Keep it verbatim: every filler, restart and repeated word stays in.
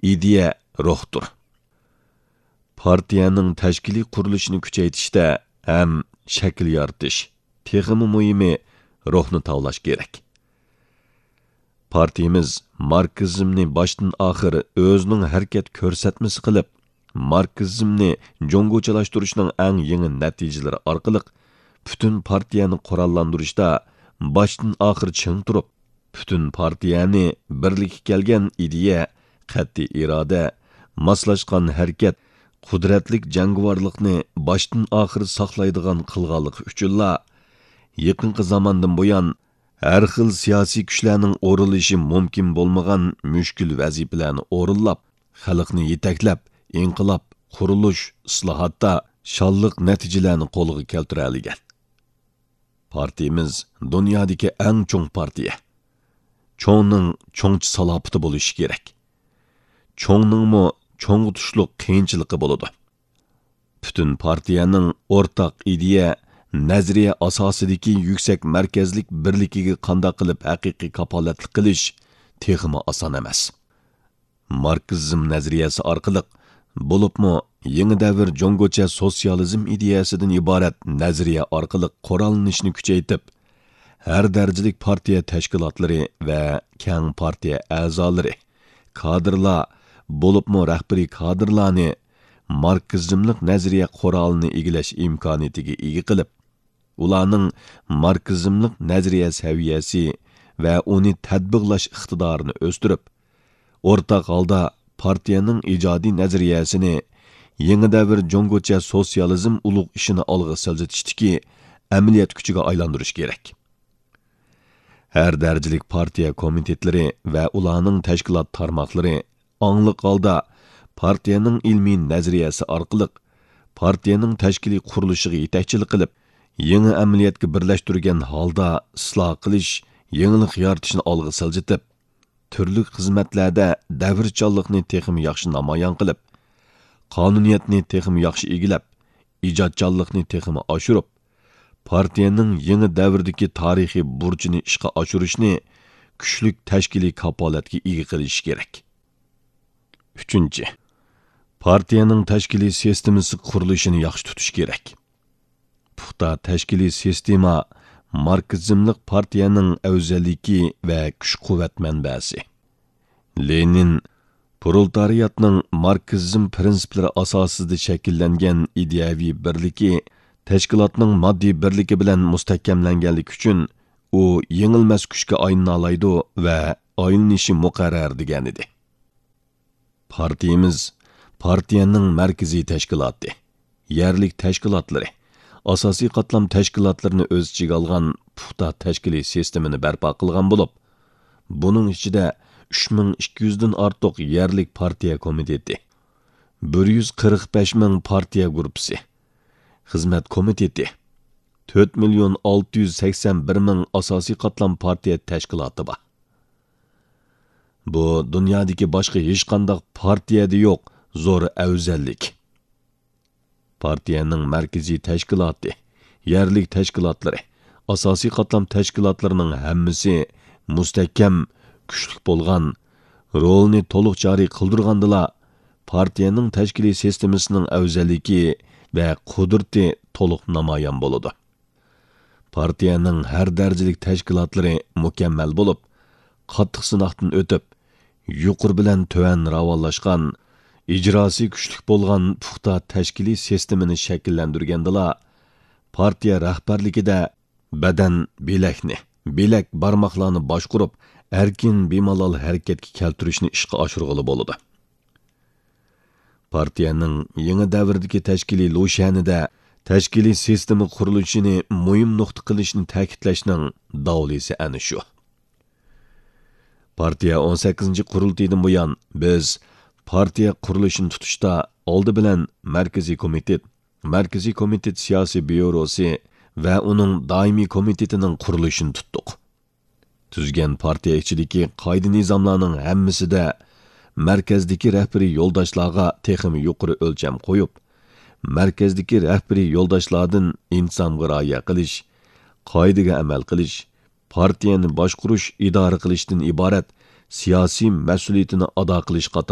ideya ruhdur. Partiyaning tashkiliy qurilishini kuchaytirishda ham shakl yaratish, texmi muhimi ruhni tavlash kerak. Partiyamiz marksizmni boshdan oxir o'zining harakat ko'rsatmasi qilib, marksizmni jo'ng'uchilashtirishning eng yangi natijalari orqali butun partiyani qurollantirishda boshdan oxir ching turib, butun partiyani birlikka kelgan ideya, qat'iy iroda, moslashgan harakat, qudratlik jangovarlikni boshdan oxir saqlaydigan qilganlik uchunla yaqinqi zamondan buyon har xil siyosiy kuchlarning o'rilishi mumkin bo'lmagan mushkul vazifalarni o'rinlab, xalqni yetaklab, inqilob, qurilish, islohotda shonliq natijalarni qo'lga keltira olgan. Partiyamiz dunyodagi eng cho'ng partiya. Cho'ngning cho'ngchi salobati bo'lishi kerak. Cho'ngningmi cho'ng tushliq qiyinchiligi bo'ladi. Butun partiyaning o'rtaq ideya, nazariya asosidagi yuksak markazlik birligiga qanday qilib haqiqiy kapolatlik qilish texmi oson emas. Marksizm nazariyasi orqali bo'libmi yangi davr jo'ng'ucha sotsializm ideyasidan iborat nazariya orqali qurollanishni kuchaytib, har darajalik partiya tashkilotlari va keng partiya a'zolari, kadrlar, bo'libmi rahbariy kadrlarni marksizmlik nazariya qurolini egilash imkoniyatiga ega qilib, ularning marksizmlik nazariya saviyasi va uni tatbiqlash iqtidorini o'stirib, o'rtaq holda partiyaning ijodiy nazariyasini yangi davr jo'ng'ucha sotsializm ulug' ishini olg'a siljitishdiki amaliyot kuchiga aylantirish kerak. Har darajalik partiya komitetlari va ularning tashkilot tarmoqlari angliq holda partiyaning ilmiy nazariyasi orqali partiyaning tashkiliy qurilishiga yetakchilik qilib, yangi amaliyotga birlashtirgan holda isloh qilish, yangilik yaratishni olg'a siljitib, turli xizmatlarda davrchanlikni texmi yaxshi namoyon qilib, qonuniyatni texmi yaxshi egilab, ijodchanlikni texmi oshirib, partiyaning yangi davrdagi tarixiy burchini ishga oshirishni kuchli tashkiliy kapolatga ega qilish kerak. Uchinchi, partiyaning tashkiliy sistemasi qurilishini yaxshi tutish kerak. Puxta tashkiliy sistema marksizmlik partiyaning afzalligi va kuch-quvvat manbasi. Lenin proletariyatning marksizm prinsiplari asosida shakllangan ideyaviy birligi tashkilotning moddiy birligi bilan mustahkamlanganligi uchun u yengilmas kuchga aylana oladi va aylanishi muqarrar degan edi. Partiyamiz partiyaning markaziy tashkiloti, yerlik tashkilotlari, asosiy qatlam tashkilotlarini o'z ichiga olgan puxta tashkiliy sistemani barpo qilgan bo'lib, buning ichida uch ming ikki yuz dan ortiq yerlik partiya komiteti, bir yuz qirq besh ming partiya guruhi, xizmat komiteti, to'rt million olti yuz sakson bir ming asosiy qatlam partiya tashkiloti bor. Bu dunyodagi boshqa hech qanday partiyada yo'q zo'r afzallik. Partiyaning markaziy tashkiloti, yerlik tashkilotlari, asosiy qatlam tashkilotlarining hammasi mustahkam, kuchli bo'lgan, rolni to'liq joriy qildirgandila partiyaning tashkiliy sistemasining afzalligi va qudrati to'liq namoyon bo'ladi. Partiyaning har darajalik tashkilotlari mukammal bo'lib, qattiq sinoqdan o'tib, yuqori bilan tuvan ravonlashgan, ijrosi kuchli bo'lgan puxta tashkiliy sistemini shakllantirgandila partiya rahbarligida badan bilakni, bilak barmoqlarni boshqurib, erkin bemalol harakatga keltirishni ishga oshirg'ili bo'ladi. Partiyaning yangi davrdagi tashkiliy lo'shanida tashkiliy sistema qurilishini muhim nuqta qilishni ta'kidlashning davlisi ana shu. Partiya o'n sakkizinchi qurultaydan buyon biz partiya qurilishini tutishda oldi bilan markaziy komitet, markaziy komitet siyosiy byurosi va uning doimiy komitetining qurilishini tutdik. Tuzgan partiya ichidagi qoida-nizomlarning hammasida markazdagi rahbariy yo'ldoshlarga texmi yuqori o'lcham qo'yib, markazdagi rahbariy yo'ldoshlardan insonga rioya qilish, qoidaga amal qilish, partiyani boshqarish, idora qilishdan iborat siyosiy mas'uliyatini ado qilish